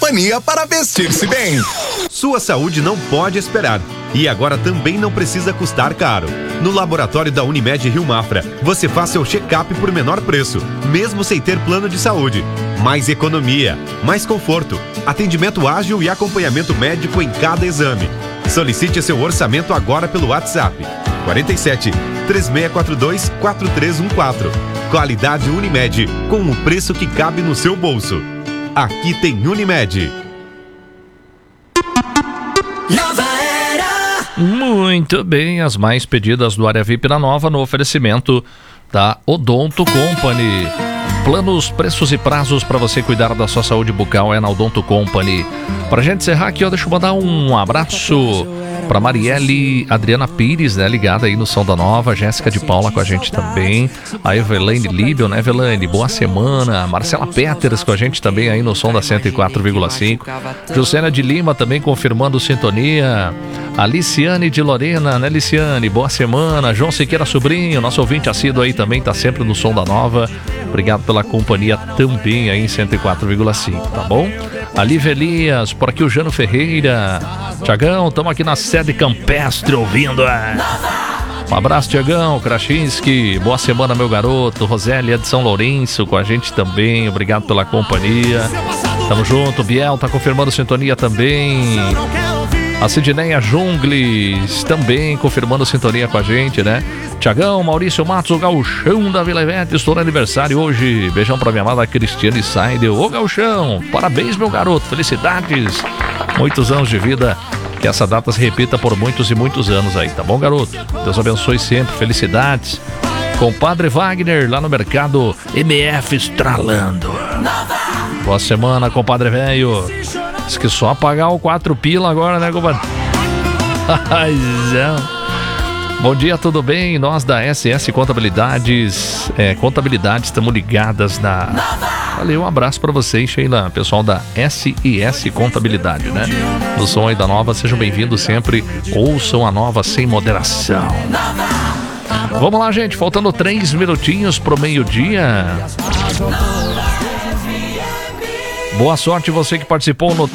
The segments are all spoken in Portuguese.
companhia para vestir-se bem. Sua saúde não pode esperar. E agora também não precisa custar caro. No laboratório da Unimed Rio Mafra, você faz seu check-up por menor preço, mesmo sem ter plano de saúde. Mais economia, mais conforto, atendimento ágil e acompanhamento médico em cada exame. Solicite seu orçamento agora pelo WhatsApp 47 3642 4314. Qualidade Unimed, com o preço que cabe no seu bolso. Aqui tem Unimed. Nova Era. Muito bem, as mais pedidas do Área VIP na Nova, no oferecimento da Odonto Company. Planos, preços e prazos para você cuidar da sua saúde bucal é na Odonto Company. Pra gente encerrar aqui, deixa eu mandar um abraço para Marielle Adriana Pires, né, ligada aí no Som da Nova, Jéssica de Paula com a gente também, a Evelane Líbio, né, Evelane, boa semana, Marcela Peters com a gente também aí no Som da 104,5, Juscena de Lima também confirmando sintonia, a Liciane de Lorena, né, Liciane, boa semana, João Siqueira Sobrinho, nosso ouvinte assíduo aí também, tá sempre no Som da Nova, obrigado pela companhia também aí em 104,5, tá bom? A Lívia Elias, por aqui o Jano Ferreira, Tiagão, estamos aqui na sede campestre ouvindo. Um abraço, Tiagão, Krasinski, boa semana, meu garoto. Rosélia de São Lourenço com a gente também, obrigado pela companhia. Tamo junto, Biel tá confirmando sintonia também. A Sidneia Jungles também confirmando sintonia com a gente, né? Tiagão, Maurício Matos, o Gauchão da Vila Ivete, estou no aniversário hoje. Beijão pra minha amada Cristiane Seidel. Ô Gauchão, parabéns, meu garoto, felicidades. Muitos anos de vida, que essa data se repita por muitos e muitos anos aí, tá bom, garoto? Deus abençoe sempre, felicidades. Compadre Wagner, lá no mercado MF estralando. Boa semana, compadre velho. Diz que só pagar o 4 pila agora, né, compadre? Bom dia, tudo bem? Nós da SS Contabilidades, estamos ligadas na... Valeu, um abraço pra vocês, Sheila, pessoal da SIS Contabilidade, né? Do Som aí da Nova, sejam bem-vindos sempre. Ouçam a Nova sem moderação. Vamos lá, gente, faltando 3 minutinhos pro meio-dia. Boa sorte você que participou no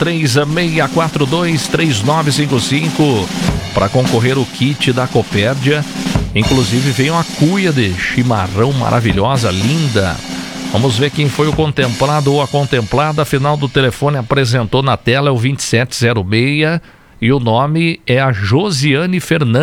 36423955 para concorrer o kit da Copérdia. Inclusive veio uma cuia de chimarrão maravilhosa, linda. Vamos ver quem foi o contemplado ou a contemplada. Afinal do telefone apresentou na tela é o 2706 e o nome é a Josiane Fernandes.